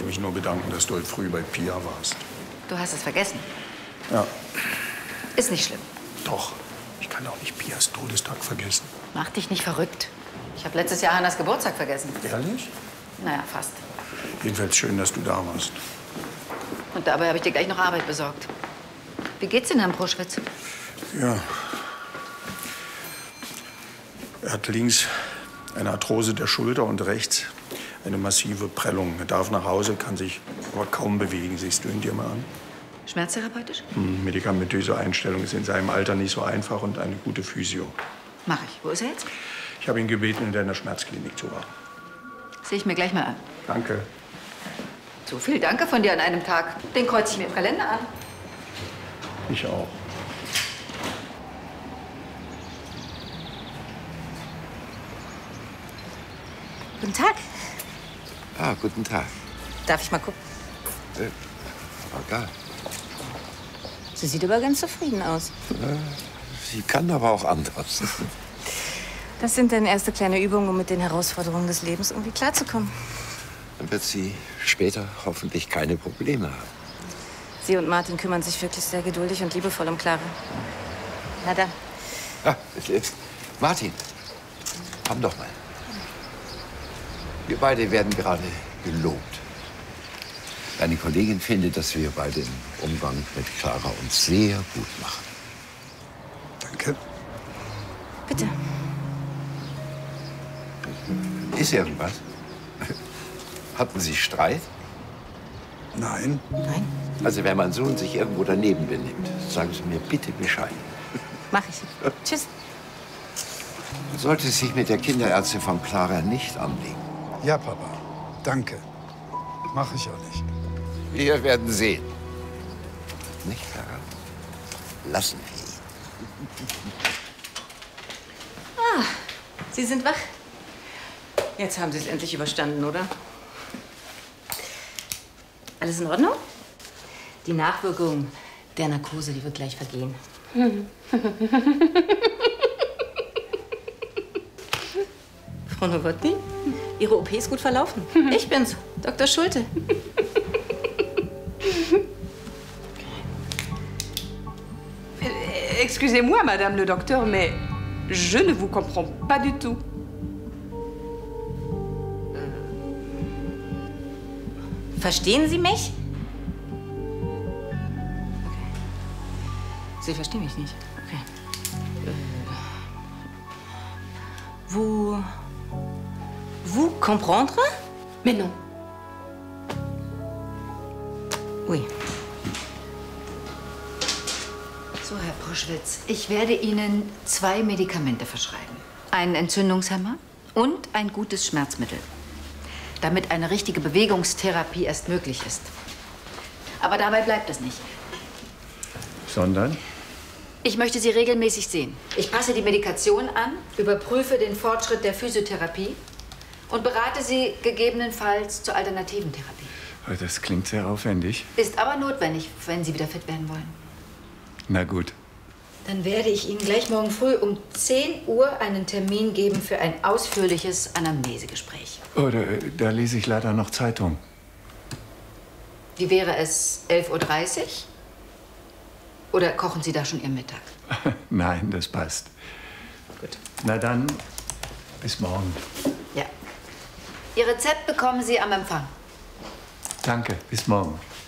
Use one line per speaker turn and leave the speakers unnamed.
mich nur bedanken, dass du heute früh bei Pia warst.
Du hast es vergessen.
Ja.
Ist nicht schlimm.
Doch. Ich kann auch nicht Pias Todestag vergessen.
Mach dich nicht verrückt. Ich habe letztes Jahr Hannas Geburtstag vergessen.
Ehrlich?
Naja, fast.
Jedenfalls schön, dass du da warst.
Und dabei habe ich dir gleich noch Arbeit besorgt. Wie geht's denn Herrn Pruschwitz?
Ja. Er hat links eine Arthrose der Schulter und rechts eine massive Prellung. Er darf nach Hause, kann sich aber kaum bewegen. Siehst du ihn dir mal an?
Schmerztherapeutisch?
Medikamentöse Einstellung ist in seinem Alter nicht so einfach und eine gute Physio.
Mach ich. Wo ist er jetzt?
Ich habe ihn gebeten, in deiner Schmerzklinik zu warten.
Sehe ich mir gleich mal an.
Danke.
So viel Danke von dir an einem Tag. Den kreuze ich mir im Kalender an.
Ich auch.
Guten Tag.
Ah, guten Tag.
Darf ich mal gucken?
Egal.
Sie sieht aber ganz zufrieden aus.
Sie kann aber auch anders.
Das sind dann erste kleine Übungen, um mit den Herausforderungen des Lebens irgendwie klarzukommen.
Dann wird sie später hoffentlich keine Probleme haben.
Sie und Martin kümmern sich wirklich sehr geduldig und liebevoll um Clara. Na dann.
Ah, Martin, komm doch mal. Wir beide werden gerade gelobt. Deine Kollegin findet, dass wir beide im Umgang mit Clara uns sehr gut machen.
Danke.
Bitte.
Ist irgendwas? Hatten Sie Streit?
Nein.
Nein,
Also wenn mein Sohn sich irgendwo daneben benimmt, sagen Sie mir bitte Bescheid.
mach ich. Tschüss.
Man sollte sich mit der Kinderärztin von Clara nicht anlegen.
Ja, Papa. Danke. Mach ich auch nicht.
Wir werden sehen. Nicht, Clara? Lassen wir ihn.
Ah, Sie sind wach. Jetzt haben Sie es endlich überstanden, oder? Alles in Ordnung? Die Nachwirkung der Narkose, die wird gleich vergehen. Frau Nowotny, Ihre OP ist gut verlaufen. Ich bin's, Dr. Schulte.
Excusez-moi, Madame le Docteur, mais je ne vous comprends pas du tout.
Verstehen Sie mich? Okay. Sie verstehen mich nicht. Okay. Vous comprendre?
Mais non.
Oui.
So, Herr Pruschwitz, ich werde Ihnen 2 Medikamente verschreiben. Einen Entzündungshemmer und ein gutes Schmerzmittel, damit eine richtige Bewegungstherapie erst möglich ist. Aber dabei bleibt es nicht.
Sondern?
Ich möchte Sie regelmäßig sehen. Ich passe die Medikation an, überprüfe den Fortschritt der Physiotherapie und berate Sie gegebenenfalls zur alternativen Therapie.
Das klingt sehr aufwendig.
Ist aber notwendig, wenn Sie wieder fit werden wollen.
Na gut.
Dann werde ich Ihnen gleich morgen früh um 10 Uhr einen Termin geben für ein ausführliches Anamnesegespräch.
Oh, da lese ich leider noch Zeitung.
Wie wäre es 11:30 Uhr? Oder kochen Sie da schon Ihren Mittag?
Nein, das passt. Gut. Na dann, bis morgen.
Ja. Ihr Rezept bekommen Sie am Empfang.
Danke, bis morgen.